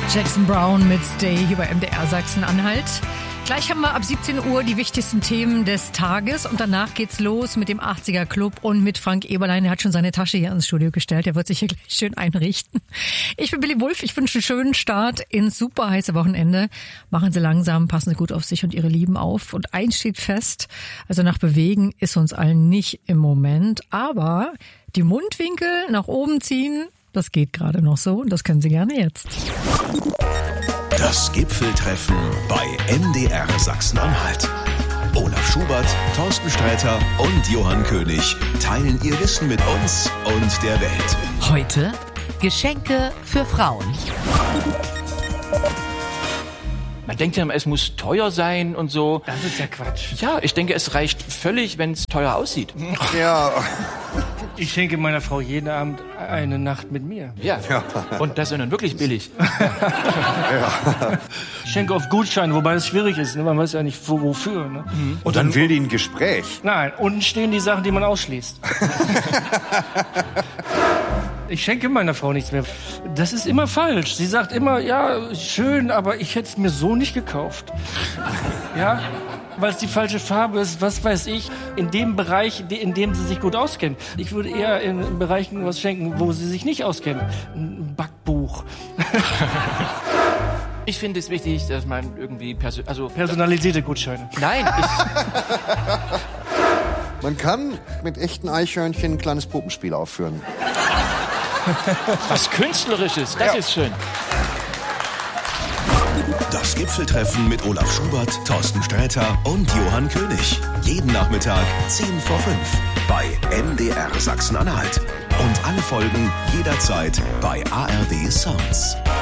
Jackson Brown mit Stay hier bei MDR Sachsen-Anhalt. Gleich haben wir ab 17 Uhr die wichtigsten Themen des Tages und danach geht's los mit dem 80er Club und mit Frank Eberlein. Er hat schon seine Tasche hier ins Studio gestellt. Er wird sich hier gleich schön einrichten. Ich bin Billy Wulff. Ich wünsche einen schönen Start ins super heiße Wochenende. Machen Sie langsam, passen Sie gut auf sich und Ihre Lieben auf. Und eins steht fest, also nach Bewegen ist uns allen nicht im Moment, aber die Mundwinkel nach oben ziehen, das geht gerade noch so und das können Sie gerne jetzt. Das Gipfeltreffen bei MDR Sachsen-Anhalt. Olaf Schubert, Thorsten Sträter und Johann König teilen ihr Wissen mit uns und der Welt. Heute Geschenke für Frauen. Man denkt ja immer, es muss teuer sein und so. Das ist ja Quatsch. Ja, ich denke, es reicht völlig, wenn es teuer aussieht. Ja. Ich schenke meiner Frau jeden Abend eine Nacht mit mir. Ja. Und das ist dann wirklich billig. Ich schenke auf Gutscheine, wobei es schwierig ist. Ne? Man weiß ja nicht, wofür. Ne? Und dann will die ein Gespräch. Nein, unten stehen die Sachen, die man ausschließt. Ich schenke meiner Frau nichts mehr. Das ist immer falsch. Sie sagt immer, ja, schön, aber ich hätte es mir so nicht gekauft. Ja, weil es die falsche Farbe ist, was weiß ich, in dem Bereich, in dem sie sich gut auskennt. Ich würde eher in Bereichen was schenken, wo sie sich nicht auskennt. Ein Backbuch. Ich finde es wichtig, dass man irgendwie personalisierte Gutscheine. Nein, Man kann mit echten Eichhörnchen ein kleines Puppenspiel aufführen. was Künstlerisches, das ist schön. Das Gipfeltreffen mit Olaf Schubert, Thorsten Sträter und Johann König. Jeden Nachmittag 10 vor 5 bei MDR Sachsen-Anhalt. Und alle Folgen jederzeit bei ARD Sounds.